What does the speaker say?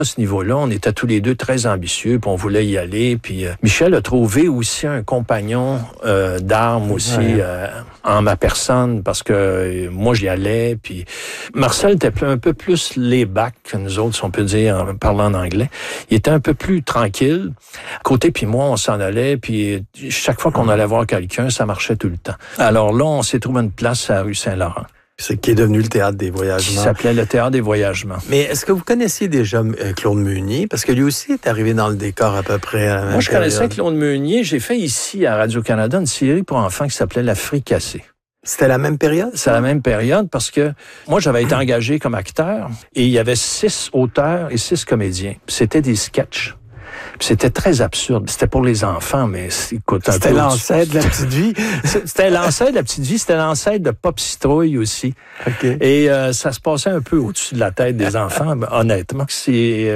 À ce niveau-là, on était tous les deux très ambitieux, puis on voulait y aller. Puis Michel a trouvé aussi un compagnon d'armes aussi en ma personne, parce que moi, j'y allais. Puis Marcel était un peu plus laid-back que nous autres, si on peut dire, en parlant en anglais. Il était un peu plus tranquille. Côté, puis moi, on s'en allait, puis chaque fois qu'on allait voir quelqu'un, ça marchait tout le temps. Alors là, on s'est trouvé une place à la rue Saint-Laurent. Ce qui est devenu le Théâtre des Voyagements. Qui s'appelait le Théâtre des Voyagements. Mais est-ce que vous connaissiez déjà Claude Meunier? Parce que lui aussi est arrivé dans le décor à peu près à la même Moi, je période. connaissais Claude Meunier. J'ai fait ici, à Radio-Canada, une série pour enfants qui s'appelait La Fricassée. C'était la même période? C'est la même période parce que moi, j'avais été engagé comme acteur et il y avait 6 auteurs et 6 comédiens. C'était des sketchs. Puis c'était très absurde. C'était pour les enfants, mais écoute, c'était l'ancêtre de La Petite Vie. C'était l'ancêtre de La Petite Vie, c'était l'ancêtre de Pop Citrouille aussi. Okay. Et ça se passait un peu au-dessus de la tête des enfants, honnêtement. C'est